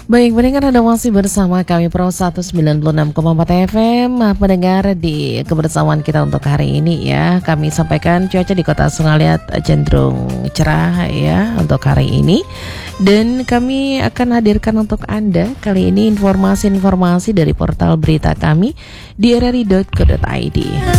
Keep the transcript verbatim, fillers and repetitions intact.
Baik, pendengar Anda masih bersama kami Pro seratus sembilan puluh enam koma empat F M. Pendengar, di kebersamaan kita untuk hari ini ya, kami sampaikan cuaca di Kota Sengaliat cenderung cerah ya untuk hari ini. Dan kami akan hadirkan untuk Anda kali ini informasi-informasi dari portal berita kami di r r i dot co dot i d.